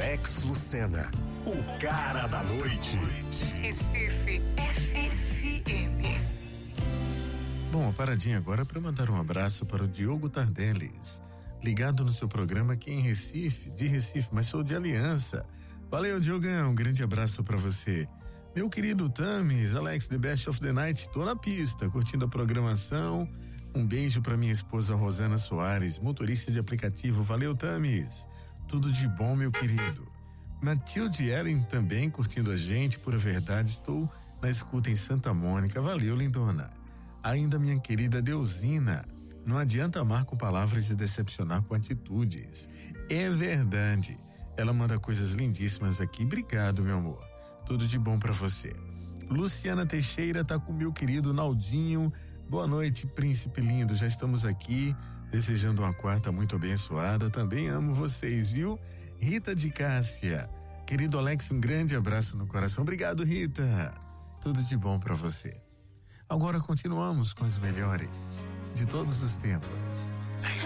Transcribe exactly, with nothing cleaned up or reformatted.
Alex Lucena, o cara da noite. Recife F M. Bom, a paradinha agora para mandar um abraço para o Diogo Tardellis, ligado no seu programa aqui em Recife, de Recife, mas sou de Aliança. Valeu, Diogão, um grande abraço para você. Meu querido Tamis, Alex, the best of the night, tô na pista, curtindo a programação. Um beijo para minha esposa Rosana Soares, motorista de aplicativo. Valeu, Tamis. Tudo de bom, meu querido. Matilde Ellen também curtindo a gente, pura verdade, estou na escuta em Santa Mônica. Valeu, lindona. Ainda minha querida Deusina, não adianta amar com palavras e decepcionar com atitudes. É verdade. Ela manda coisas lindíssimas aqui. Obrigado, meu amor. Tudo de bom pra você. Luciana Teixeira tá com meu querido Naldinho. Boa noite, príncipe lindo. Já estamos aqui desejando uma quarta muito abençoada. Também amo vocês, viu? Rita de Cássia. Querido Alex, um grande abraço no coração. Obrigado, Rita. Tudo de bom pra você. Agora continuamos com os melhores de todos os tempos.